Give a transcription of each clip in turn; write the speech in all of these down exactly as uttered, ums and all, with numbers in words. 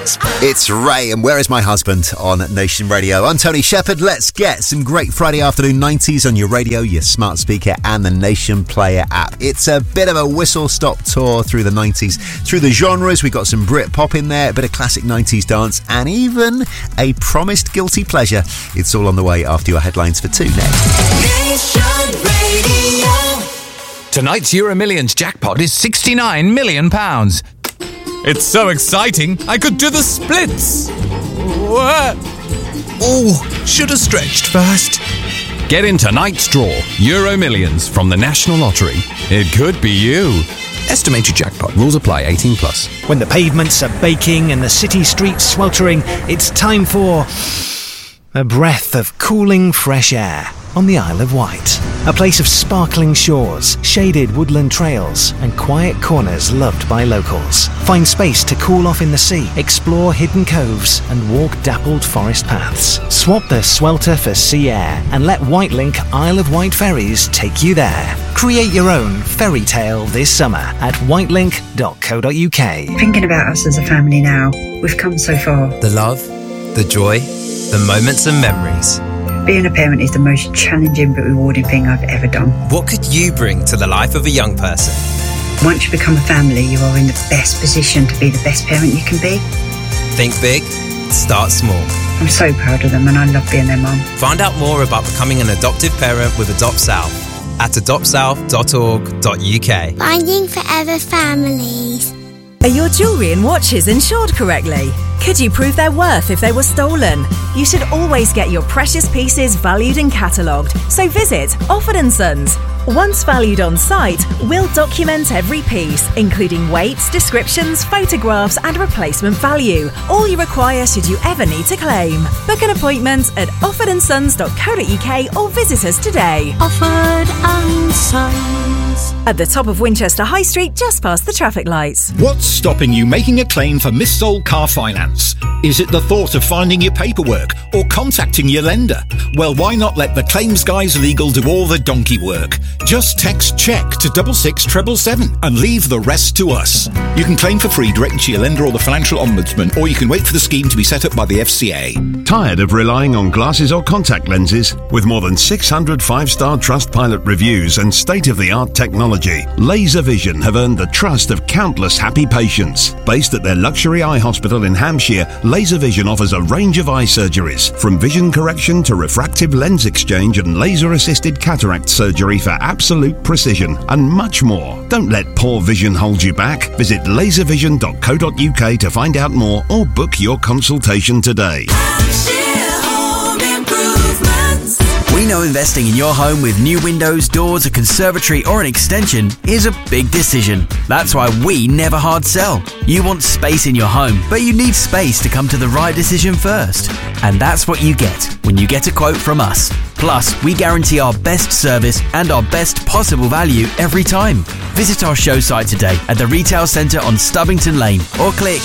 It's Ray and Where Is My Husband on Nation Radio. I'm Tony Shepherd. Let's get some great Friday afternoon nineties on your radio, your smart speaker and the Nation Player app. It's a bit of a whistle-stop tour through the nineties, through the genres. We've got some Brit pop in there, a bit of classic nineties dance and even a promised guilty pleasure. It's all on the way after your headlines for two next. Nation Radio. Tonight's Euro Millions jackpot is sixty-nine million pounds. It's so exciting, I could do the splits. Oh, should have stretched first. Get in tonight's draw, Euro Millions from the National Lottery. It could be you. Estimated jackpot. Rules apply. eighteen plus. When the pavements are baking and the city streets sweltering, it's time for a breath of cooling fresh air on the Isle of Wight. A place of sparkling shores, shaded woodland trails and quiet corners loved by locals. Find space to cool off in the sea, explore hidden coves and walk dappled forest paths. Swap the swelter for sea air and let Whitelink Isle of Wight ferries take you there. Create your own fairy tale this summer at whitelink dot co dot uk. Thinking about us as a family now, we've come so far. The love, the joy, the moments and memories. Being a parent is the most challenging but rewarding thing I've ever done. What could you bring to the life of a young person? Once you become a family, you are in the best position to be the best parent you can be. Think big, start small. I'm so proud of them and I love being their mum. Find out more about becoming an adoptive parent with Adopt South at adopt south dot org dot uk. Finding Forever Families. Are your jewellery and watches insured correctly? Could you prove their worth if they were stolen? You should always get your precious pieces valued and catalogued, so visit Offord and Sons. Once valued on site, we'll document every piece, including weights, descriptions, photographs and replacement value. All you require should you ever need to claim. Book an appointment at offord and sons dot co dot uk or visit us today. Offord and Sons. At the top of Winchester High Street, just past the traffic lights. What's stopping you making a claim for missold car finance? Is it the thought of finding your paperwork or contacting your lender? Well, why not let the Claims Guys Legal do all the donkey work? Just text CHECK to double six treble seven and leave the rest to us. You can claim for free directly to your lender or the Financial Ombudsman, or you can wait for the scheme to be set up by the F C A. Tired of relying on glasses or contact lenses? With more than six hundred five-star Trustpilot reviews and state-of-the-art technology, Laser Vision have earned the trust of countless happy patients. Based at their luxury eye hospital in Hampshire, Laser Vision offers a range of eye surgeries, from vision correction to refractive lens exchange and laser-assisted cataract surgery for absolute precision, and much more. Don't let poor vision hold you back. Visit laser vision dot co dot uk to find out more or book your consultation today. We know investing in your home with new windows, doors, a conservatory or an extension is a big decision. That's why we never hard sell. You want space in your home, but you need space to come to the right decision first. And that's what you get when you get a quote from us. Plus, we guarantee our best service and our best possible value every time. Visit our show site today at the Retail Centre on Stubbington Lane or click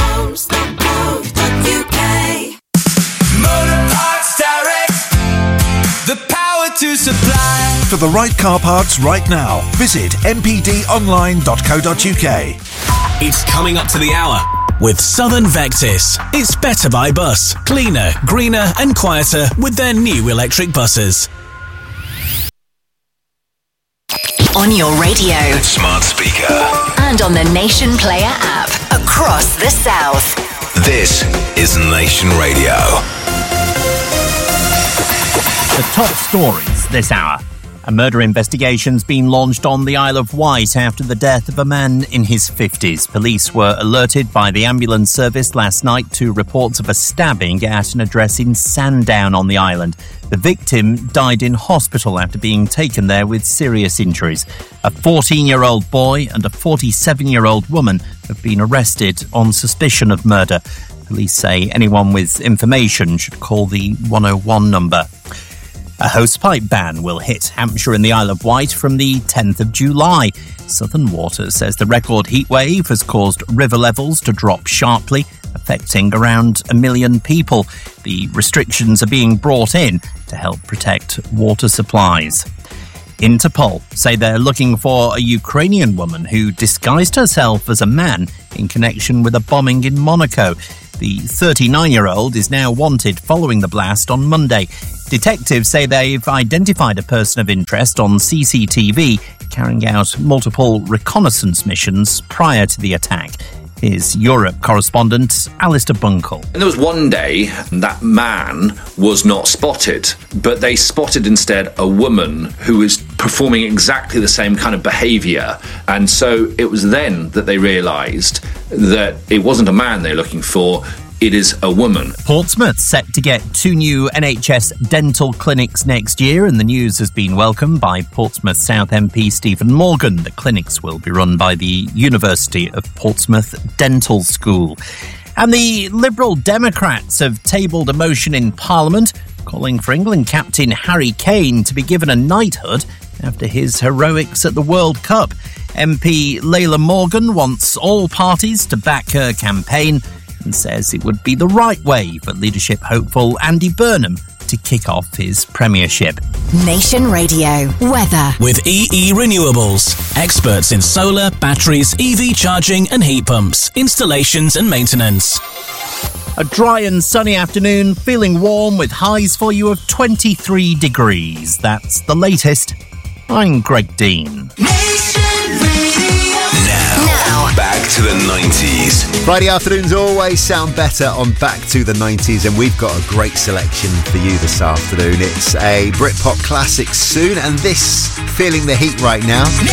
the power to supply. For the right car parts right now, visit m p d online dot co dot uk. It's coming up to the hour with Southern Vectis. It's better by bus. Cleaner, greener and quieter with their new electric buses. On your radio, smart speaker, and on the Nation Player app across the South. This is Nation Radio. The top stories this hour. A murder investigation's been launched on the Isle of Wight after the death of a man in his fifties. Police were alerted by the ambulance service last night to reports of a stabbing at an address in Sandown on the island. The victim died in hospital after being taken there with serious injuries. A fourteen-year-old boy and a forty-seven-year-old woman have been arrested on suspicion of murder. Police say anyone with information should call the one oh one number. A hosepipe ban will hit Hampshire and the Isle of Wight from the tenth of July. Southern Water says the record heatwave has caused river levels to drop sharply, affecting around a million people. The restrictions are being brought in to help protect water supplies. Interpol say they're looking for a Ukrainian woman who disguised herself as a man in connection with a bombing in Monaco. The thirty-nine-year-old is now wanted following the blast on Monday. Detectives say they've identified a person of interest on C C T V carrying out multiple reconnaissance missions prior to the attack. Here's Europe correspondent Alistair Bunkle. And there was one day that man was not spotted, but they spotted instead a woman who was performing exactly the same kind of behaviour. And so it was then that they realised that it wasn't a man they're looking for, it is a woman. Portsmouth set to get two new N H S dental clinics next year, and the news has been welcomed by Portsmouth South M P Stephen Morgan. The clinics will be run by the University of Portsmouth Dental School. And the Liberal Democrats have tabled a motion in Parliament calling for England captain Harry Kane to be given a knighthood after his heroics at the World Cup. M P Layla Morgan wants all parties to back her campaign and says it would be the right way for leadership hopeful Andy Burnham to kick off his premiership. Nation Radio weather with E E Renewables, experts in solar, batteries, E V charging and heat pumps, installations and maintenance. A dry and sunny afternoon, feeling warm with highs for you of twenty-three degrees. That's the latest. I'm Greg Dean. Back to the nineties. Friday afternoons always sound better on Back to the nineties, and we've got a great selection for you this afternoon. It's a Britpop classic soon, and this, Feeling the Heat right now.